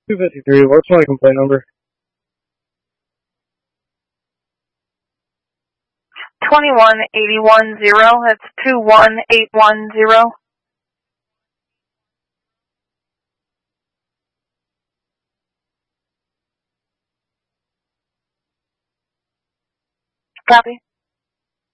253, what's my complaint number? 21810, that's 21810. Copy.